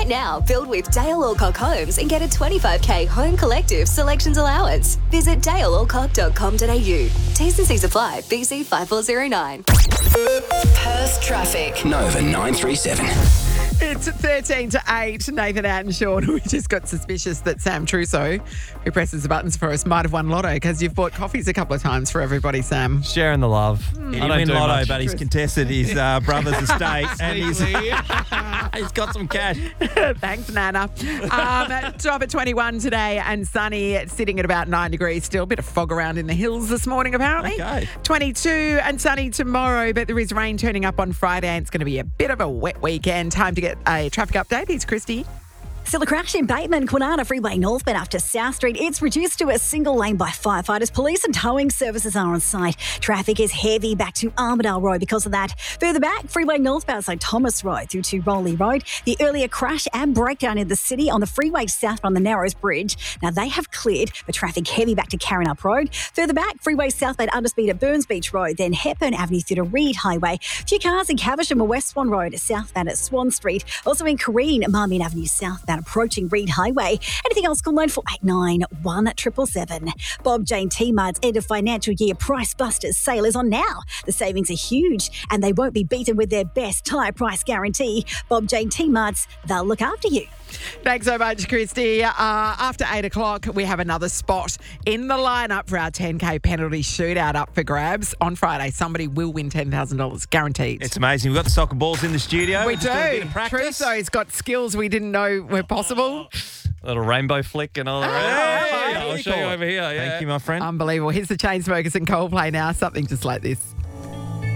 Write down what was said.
Right now, build with Dale Alcock Homes and get a 25k home collective selections allowance. Visit dalealcock.com.au. T's and C's apply. BC 5409. Perth traffic. Nova 937. It's 13 to 8. Nathan and Sean, we just got suspicious that Sam Trusso, who presses the buttons for us, might have won Lotto because you've bought coffees a couple of times for everybody, Sam. Sharing the love. He didn't win Lotto, much. but he's contested his brother's estate and he's got some cash. Thanks, Nana. Top at 21 today and sunny, sitting at about 9 degrees still. A bit of fog around in the hills this morning, apparently. Okay. 22 and sunny tomorrow, but there is rain turning up on Friday and it's going to be a bit of a wet weekend. Time to get a traffic update. Here's Christy. Still a crash in Bateman, Kwinana Freeway northbound after South Street. It's reduced to a single lane by firefighters. Police and towing services are on site. Traffic is heavy back to Armidale Road because of that. Further back, freeway northbound St Thomas Road through to Rowley Road. The earlier crash and breakdown in the city on the freeway south on the Narrows Bridge. Now they have cleared the traffic heavy back to Carrinup Road. Further back, freeway southbound underspeed at Burns Beach Road, then Hepburn Avenue through to Reed Highway. Few cars in Caversham or West Swan Road southbound at Swan Street. Also in Careen, Marmion Avenue southbound approaching Reed Highway. Anything else, call 9489 1777. Bob Jane T-Mart's end of financial year Price Busters sale is on now. The savings are huge and they won't be beaten with their best tyre price guarantee. Bob Jane T-Mart's, they'll look after you. Thanks so much, Christy. After 8 o'clock, we have another spot in the lineup for our 10K penalty shootout up for grabs. On Friday, somebody will win $10,000, guaranteed. It's amazing. We've got the soccer balls in the studio. We We've just got a bit do. of practice. Trusso's got skills we didn't know were possible. A little rainbow flick and all that. Hey, I'll show you over here. Yeah. Thank you, my friend. Unbelievable. Here's the Chainsmokers and Coldplay now. Something just like this.